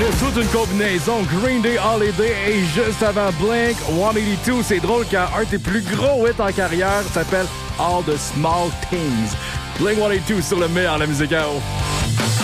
toute une combinaison. Green Day, Holiday et juste avant Blink, 182. C'est drôle car un de tes plus gros hits en carrière s'appelle All the Small Things. Blink 182 sur le meilleur de la musique à eau.